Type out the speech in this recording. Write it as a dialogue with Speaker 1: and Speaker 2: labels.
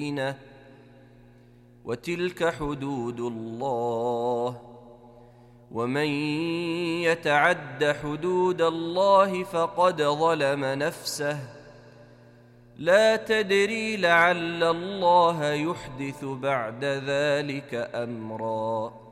Speaker 1: وتلك حدود الله ومن يتعد حدود الله فقد ظلم نفسه لا تدري لعل الله يحدث بعد ذلك أمرا